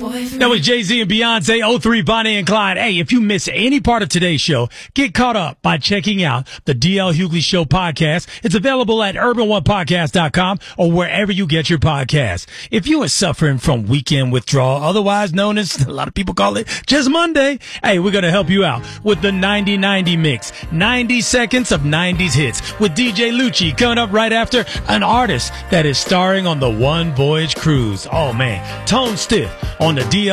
That was Jay-Z and Beyonce, 03 Bonnie and Clyde. Hey, if you miss any part of today's show, get caught up by checking out the DL Hughley Show podcast. It's available at urban1podcast.com or wherever you get your podcasts. If you are suffering from weekend withdrawal, otherwise known as, a lot of people call it, just Monday, hey, we're going to help you out with the 90-90 mix. 90 seconds of 90s hits with DJ Lucci coming up right after an artist that is starring on the One Voyage Cruise. Oh, man. Tone Stiff on the DL